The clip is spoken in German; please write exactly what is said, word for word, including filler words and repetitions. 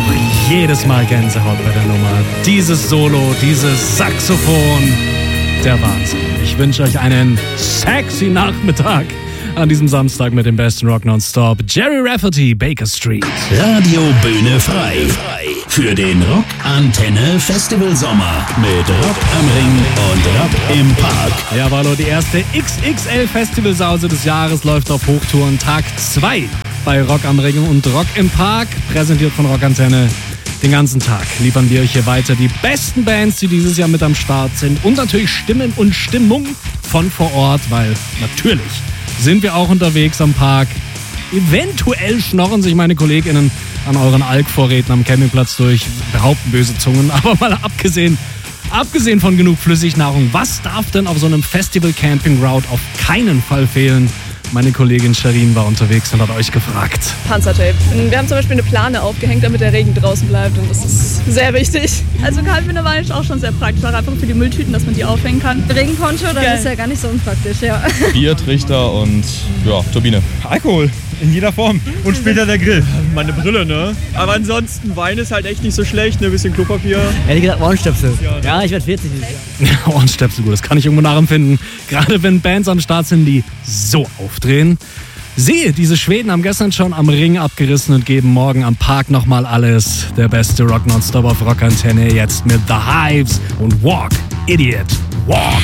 auch jedes Mal Gänsehaut bei der Nummer. Dieses Solo, dieses Saxophon, der Wahnsinn. Ich wünsche euch einen sexy Nachmittag an diesem Samstag mit dem besten Rock nonstop. Jerry Rafferty, Baker Street. Radio Bühne frei. Für den Rock Antenne Festival Sommer mit Rock am Ring und Rock im Park. Jawollo, die erste X X L Festivalsause des Jahres läuft auf Hochtouren. Tag zwei bei Rock am Ring und Rock im Park. Präsentiert von Rock Antenne. Den ganzen Tag liefern wir euch hier weiter die besten Bands, die dieses Jahr mit am Start sind. Und natürlich Stimmen und Stimmung von vor Ort, weil natürlich sind wir auch unterwegs am Park. Eventuell schnorren sich meine KollegInnen an euren Alk-Vorräten am Campingplatz durch, behaupten böse Zungen. Aber mal abgesehen, abgesehen von genug Flüssignahrung, was darf denn auf so einem Festival-Camping-Route auf keinen Fall fehlen? Meine Kollegin Sharin war unterwegs und hat euch gefragt. Panzertape. Wir haben zum Beispiel eine Plane aufgehängt, damit der Regen draußen bleibt, und das ist sehr wichtig. Also Kaltwinterwein ist auch schon sehr praktisch, auch einfach für die Mülltüten, dass man die aufhängen kann. Regenponcho, das ist ja gar nicht so unpraktisch, ja. Bier, Trichter und ja, Turbine. Alkohol in jeder Form und später der Grill. Meine Brille, ne? Aber ansonsten, Wein ist halt echt nicht so schlecht, ne? Ein bisschen Klopapier. Ehrlich gesagt, Ohrenstöpsel. Ja, ich werde vierzig dieses Jahr. Ja, Ohrenstöpsel, gut, das kann ich irgendwo nachempfinden. Gerade wenn Bands am Start sind, die so aufdrehen. Sie, diese Schweden, haben gestern schon am Ring abgerissen und geben morgen am Park nochmal alles. Der beste Rock nonstop auf Rock Antenne, jetzt mit The Hives und Walk, Idiot, Walk.